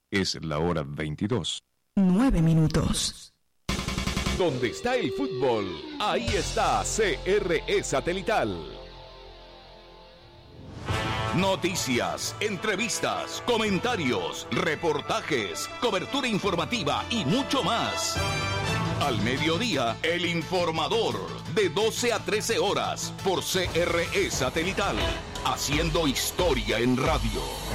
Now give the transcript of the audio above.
Es la hora 22. 9 minutos. Donde está el fútbol, ahí está CRE Satelital. Noticias, entrevistas, comentarios, reportajes, cobertura informativa y mucho más. Al mediodía, El Informador, de 12 a 13 horas, por CRE Satelital, haciendo historia en radio.